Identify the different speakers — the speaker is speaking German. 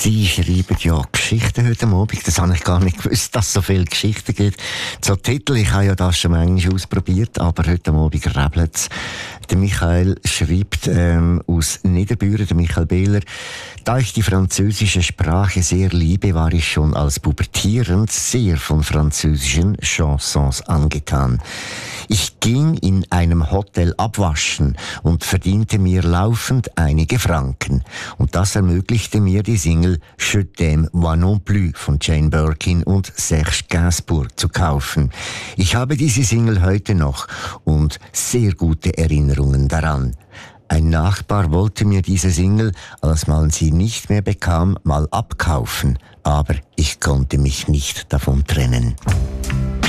Speaker 1: Sie schreiben ja Geschichten heute Abend. Das habe ich gar nicht gewusst, dass es so viele Geschichten gibt. So Titel, ich habe ja das schon manchmal ausprobiert, aber heute Abend rebelt es. Der Michael schreibt aus Niederbüren, der Michael Behler: Da ich die französische Sprache sehr liebe, war ich schon als pubertierend sehr von französischen Chansons angetan. Ich ging in einem Hotel abwaschen und verdiente mir laufend einige Franken. Und das ermöglichte mir die Single Je t'aime moi non plus von Jane Birkin und Serge Gainsbourg zu kaufen. Ich habe diese Single heute noch und sehr gute Erinnerungen daran. Ein Nachbar wollte mir diese Single, als man sie nicht mehr bekam, mal abkaufen, aber ich konnte mich nicht davon trennen.